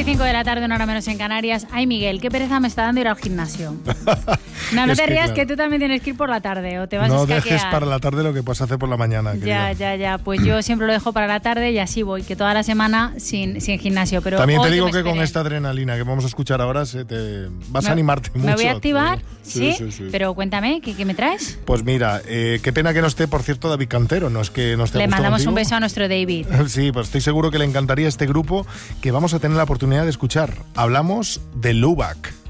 5 de la tarde, una hora menos en Canarias. Ay, Miguel, qué pereza me está dando ir al gimnasio. No te rías, claro, que tú también tienes que ir por la tarde o te vas a escaquear. No dejes para la tarde lo que puedes hacer por la mañana. Ya. Pues yo siempre lo dejo para la tarde y así voy, que toda la semana sin gimnasio. Pero también te digo que con esta adrenalina que vamos a escuchar ahora vas a animarte mucho. ¿Me voy a activar? Sí. Pero cuéntame, ¿qué me traes? Pues mira, qué pena que no esté, por cierto, David Cantero. No es que no esté. Le mandamos contigo. Un beso a nuestro David. Sí, pues estoy seguro que le encantaría este grupo que vamos a tener la oportunidad de escuchar. Hablamos de Lubac.